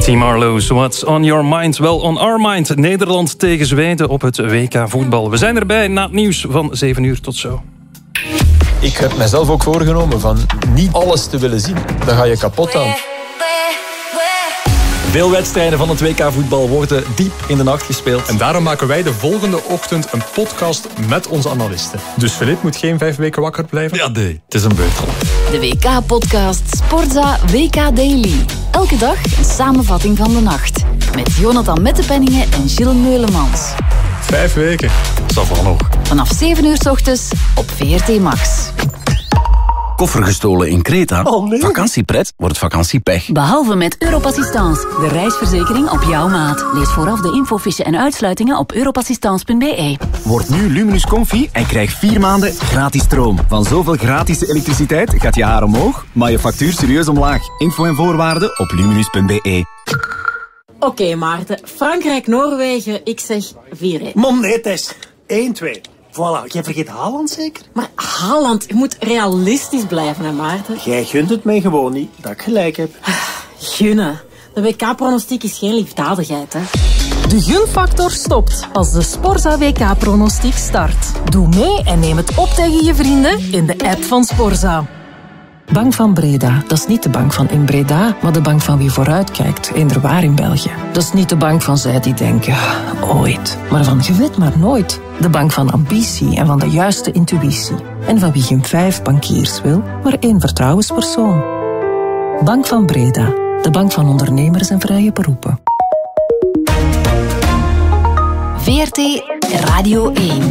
Team Arlo's, what's on your mind? Well, on our mind. Nederland tegen Zweden op het WK voetbal. We zijn erbij na het nieuws van 7 uur. Tot zo. Ik heb mezelf ook voorgenomen van niet alles te willen zien. Dan ga je kapot aan. Veel wedstrijden van het WK-voetbal worden diep in de nacht gespeeld. En daarom maken wij de volgende ochtend een podcast met onze analisten. Dus Filip moet geen 5 weken wakker blijven? Ja, nee, het is een beurtel. De WK-podcast Sportza WK Daily. Elke dag een samenvatting van de nacht. Met Jonathan Mettepenningen en Gilles Meulemans. 5 weken. Ça va nog. Vanaf 7 uur 's ochtends op VRT Max. Koffer gestolen in Kreta? Oh nee. Vakantiepret wordt vakantiepech. Behalve met Europassistance, de reisverzekering op jouw maat. Lees vooraf de infofiche en uitsluitingen op europassistance.be. Word nu Luminus Comfy en krijg 4 maanden gratis stroom. Van zoveel gratis elektriciteit gaat je haar omhoog, maar je factuur serieus omlaag. Info en voorwaarden op luminus.be. Oké, Maarten. Frankrijk-Noorwegen, ik zeg 4-1. Man, nee, Tess. 1-2. Voilà, jij vergeet Haaland zeker? Maar Haaland, je moet realistisch blijven, hè, Maarten? Jij gunt het mij gewoon niet, dat ik gelijk heb. Gunnen. De WK-pronostiek is geen liefdadigheid, hè. De gunfactor stopt als de Sporza WK-pronostiek start. Doe mee en neem het op tegen je vrienden in de app van Sporza. Bank van Breda, dat is niet de bank van in Breda, maar de bank van wie vooruitkijkt, inderwaar in België. Dat is niet de bank van zij die denken, ooit, maar van je weet maar nooit. De bank van ambitie en van de juiste intuïtie. En van wie geen 5 bankiers wil, maar 1 vertrouwenspersoon. Bank van Breda, de bank van ondernemers en vrije beroepen. VRT Radio 1.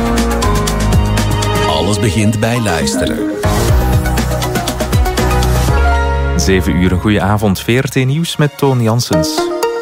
Alles begint bij luisteren. 7 uur, een goede avond. VRT Nieuws met Toon Janssens.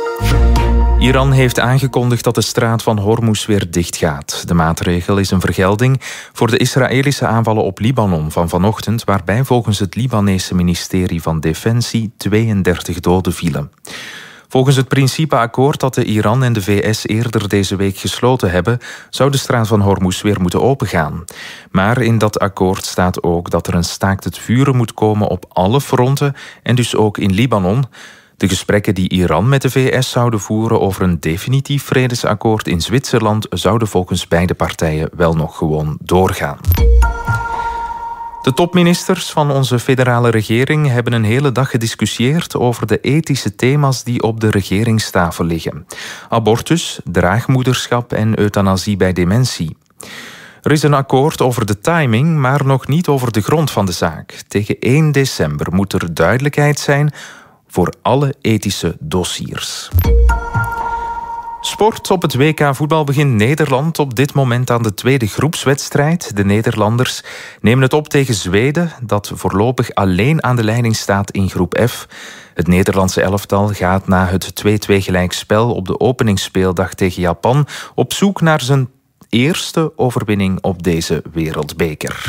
Iran heeft aangekondigd dat de straat van Hormuz weer dichtgaat. De maatregel is een vergelding voor de Israëlische aanvallen op Libanon van vanochtend, waarbij volgens het Libanese ministerie van Defensie 32 doden vielen. Volgens het principeakkoord dat de Iran en de VS eerder deze week gesloten hebben, zou de straat van Hormuz weer moeten opengaan. Maar in dat akkoord staat ook dat er een staakt het vuren moet komen op alle fronten en dus ook in Libanon. De gesprekken die Iran met de VS zouden voeren over een definitief vredesakkoord in Zwitserland zouden volgens beide partijen wel nog gewoon doorgaan. De topministers van onze federale regering hebben een hele dag gediscussieerd over de ethische thema's die op de regeringstafel liggen. Abortus, draagmoederschap en euthanasie bij dementie. Er is een akkoord over de timing, maar nog niet over de grond van de zaak. Tegen 1 december moet er duidelijkheid zijn voor alle ethische dossiers. Sport. Op het WK voetbal begint Nederland op dit moment aan de tweede groepswedstrijd. De Nederlanders nemen het op tegen Zweden, dat voorlopig alleen aan de leiding staat in groep F. Het Nederlandse elftal gaat na het 2-2 gelijkspel op de openingsspeeldag tegen Japan op zoek naar zijn eerste overwinning op deze wereldbeker.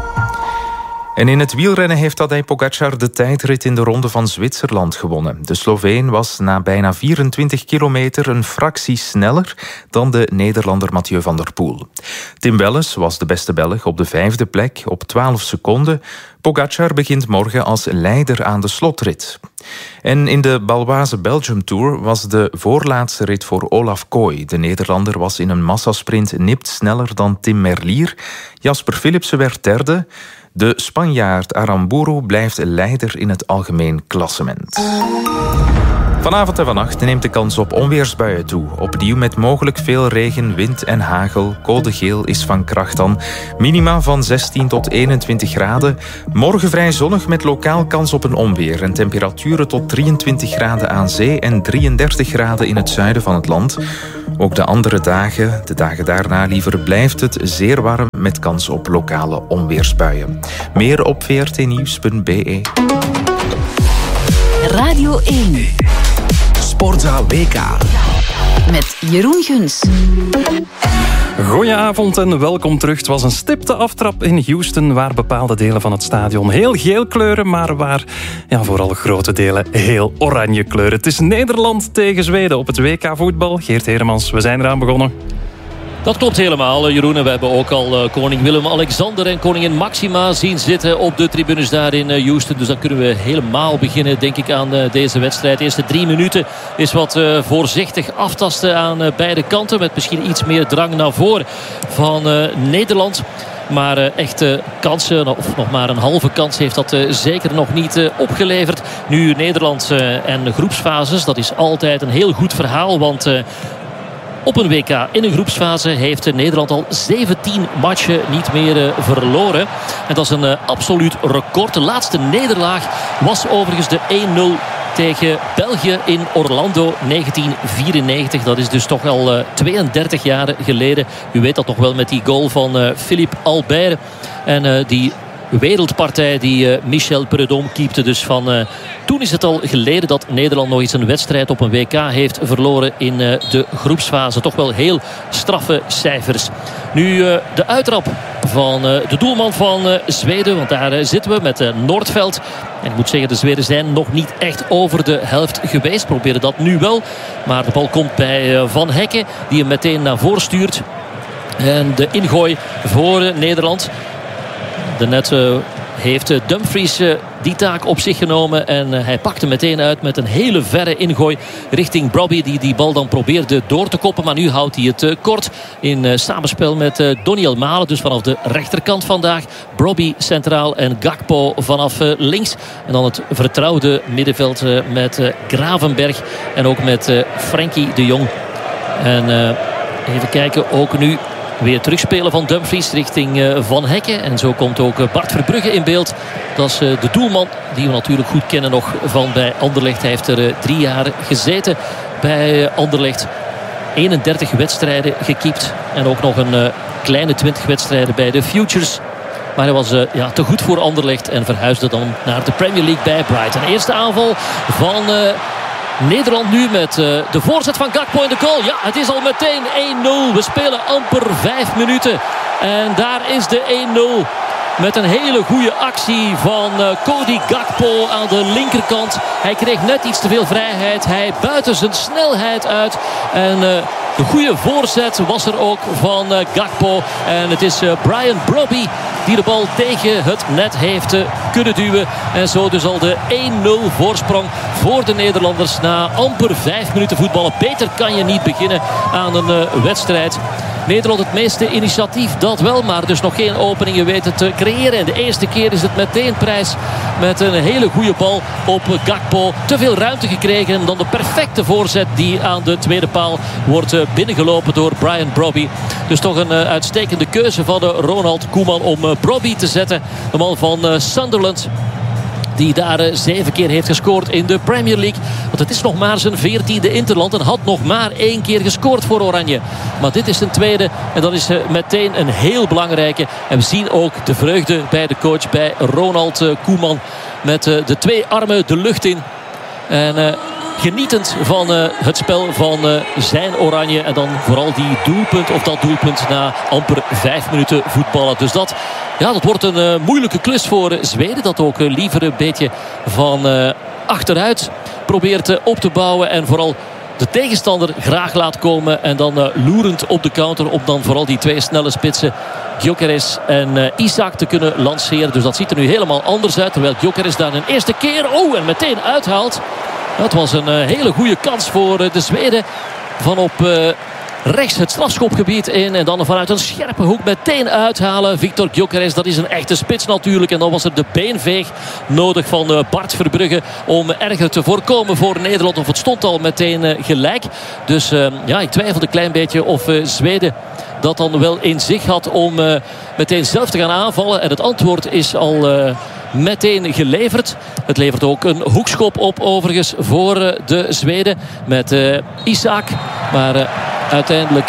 En in het wielrennen heeft Tadej Pogačar de tijdrit in de Ronde van Zwitserland gewonnen. De Sloveen was na bijna 24 kilometer een fractie sneller dan de Nederlander Mathieu van der Poel. Tim Welles was de beste Belg op de 5e plek op 12 seconden. Pogačar begint morgen als leider aan de slotrit. En in de Baloise Belgium Tour was de voorlaatste rit voor Olaf Kooi. De Nederlander was in een massasprint nipt sneller dan Tim Merlier. Jasper Philipsen werd derde. De Spanjaard Aramburu blijft leider in het algemeen klassement. Vanavond en vannacht neemt de kans op onweersbuien toe. Opnieuw met mogelijk veel regen, wind en hagel. Code geel is van kracht dan. Minima van 16 tot 21 graden. Morgen vrij zonnig met lokaal kans op een onweer. En temperaturen tot 23 graden aan zee en 33 graden in het zuiden van het land. Ook de andere dagen, de dagen daarna liever, blijft het zeer warm met kans op lokale onweersbuien. Meer op vrtnieuws.be. Radio 1. Sportza WK. Met Jeroen Guns. Goedenavond en welkom terug. Het was een stipte aftrap in Houston, waar bepaalde delen van het stadion heel geel kleuren, maar waar vooral grote delen heel oranje kleuren. Het is Nederland tegen Zweden op het WK voetbal. Geert Heremans, we zijn eraan begonnen. Dat klopt helemaal, Jeroen. En we hebben ook al koning Willem-Alexander en koningin Maxima zien zitten op de tribunes daar in Houston. Dus dan kunnen we helemaal beginnen, denk ik, aan deze wedstrijd. De eerste 3 minuten is wat voorzichtig aftasten aan beide kanten. Met misschien iets meer drang naar voren van Nederland. Maar echte kansen, of nog maar een halve kans, heeft dat zeker nog niet opgeleverd. Nu Nederland en groepsfases, dat is altijd een heel goed verhaal. Want op een WK in een groepsfase heeft Nederland al 17 matchen niet meer verloren. En dat is een absoluut record. De laatste nederlaag was overigens de 1-0 tegen België in Orlando 1994. Dat is dus toch al 32 jaar geleden. U weet dat nog wel met die goal van Philippe Albert. En die wereldpartij die Michel Preud'homme keepte. Dus van toen is het al geleden dat Nederland nog eens een wedstrijd op een WK heeft verloren in de groepsfase. Toch wel heel straffe cijfers. Nu de uittrap van de doelman van Zweden. Want daar zitten we met Noordveld. En ik moet zeggen, de Zweden zijn nog niet echt over de helft geweest. Proberen dat nu wel. Maar de bal komt bij Van Hekken. Die hem meteen naar voren stuurt. En de ingooi voor Nederland. De net heeft Dumfries die taak op zich genomen. En hij pakt hem meteen uit met een hele verre ingooi richting Brobbey. Die bal dan probeerde door te koppen. Maar nu houdt hij het kort in samenspel met Doniel Malen. Dus vanaf de rechterkant vandaag. Brobbey centraal en Gakpo vanaf links. En dan het vertrouwde middenveld met Gravenberch. En ook met Frenkie de Jong. En even kijken, ook nu weer terugspelen van Dumfries richting Van Hekken. En zo komt ook Bart Verbrugge in beeld. Dat is de doelman die we natuurlijk goed kennen nog van bij Anderlecht. Hij heeft er 3 jaar gezeten bij Anderlecht. 31 wedstrijden gekiept. En ook nog een kleine 20 wedstrijden bij de Futures. Maar hij was te goed voor Anderlecht. En verhuisde dan naar de Premier League bij Brighton. Eerste aanval van Nederland nu met de voorzet van Gakpo in de goal. Ja, het is al meteen 1-0. We spelen amper 5 minuten. En daar is de 1-0. Met een hele goede actie van Cody Gakpo aan de linkerkant. Hij kreeg net iets te veel vrijheid. Hij buitte zijn snelheid uit. En de goede voorzet was er ook van Gakpo. En het is Brian Brobbey die de bal tegen het net heeft kunnen duwen. En zo dus al de 1-0 voorsprong voor de Nederlanders. Na amper 5 minuten voetballen. Beter kan je niet beginnen aan een wedstrijd. Nederland het meeste initiatief, dat wel. Maar dus nog geen openingen weten te creëren. En de eerste keer is het meteen prijs met een hele goede bal op Gakpo. Te veel ruimte gekregen. En dan de perfecte voorzet die aan de tweede paal wordt binnengelopen door Brian Brobbey. Dus toch een uitstekende keuze van Ronald Koeman om Brobbey te zetten. De man van Sunderland. Die daar 7 keer heeft gescoord in de Premier League. Want het is nog maar zijn 14e interland. En had nog maar 1 keer gescoord voor Oranje. Maar dit is zijn tweede. En dat is meteen een heel belangrijke. En we zien ook de vreugde bij de coach. Bij Ronald Koeman. Met de 2 armen de lucht in. En genietend van het spel van zijn Oranje. En dan vooral dat doelpunt na amper 5 minuten voetballen. Dus dat wordt een moeilijke klus voor Zweden. Dat ook liever een beetje van achteruit probeert op te bouwen. En vooral de tegenstander graag laat komen. En dan loerend op de counter. Om dan vooral die 2 snelle spitsen Gyökeres en Isak te kunnen lanceren. Dus dat ziet er nu helemaal anders uit. Terwijl Gyökeres daar een eerste keer en meteen uithaalt. Dat was een hele goede kans voor de Zweden. Van op rechts het strafschopgebied in. En dan vanuit een scherpe hoek meteen uithalen. Victor Gyökeres, dat is een echte spits natuurlijk. En dan was er de beenveeg nodig van Bart Verbrugge. Om erger te voorkomen voor Nederland. Of het stond al meteen gelijk. Dus ik twijfelde een klein beetje of Zweden dat dan wel in zich had om meteen zelf te gaan aanvallen. En het antwoord is al meteen geleverd. Het levert ook een hoekschop op overigens voor de Zweden. Met Isak. Maar uiteindelijk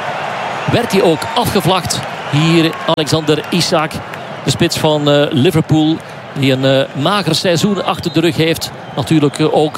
werd hij ook afgevlacht. Hier Alexander Isak. De spits van Liverpool. Die een mager seizoen achter de rug heeft. Natuurlijk ook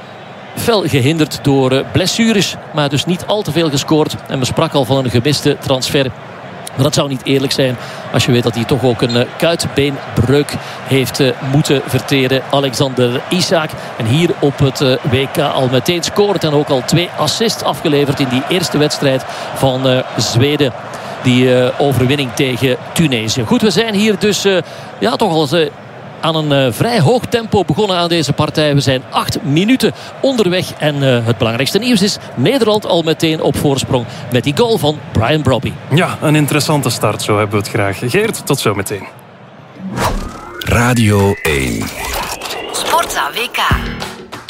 fel gehinderd door blessures. Maar dus niet al te veel gescoord. En we spraken al van een gemiste transfer. Maar dat zou niet eerlijk zijn als je weet dat hij toch ook een kuitbeenbreuk heeft moeten verteren. Alexander Isak. En hier op het WK al meteen scoort. En ook al 2 assists afgeleverd in die eerste wedstrijd van Zweden. Die overwinning tegen Tunesië. Goed, we zijn hier dus toch al aan een vrij hoog tempo begonnen aan deze partij. We zijn 8 minuten onderweg. En het belangrijkste nieuws is Nederland al meteen op voorsprong met die goal van Brian Brobby. Ja, een interessante start. Zo hebben we het graag. Geert, tot zo meteen. Radio 1. Sportza WK.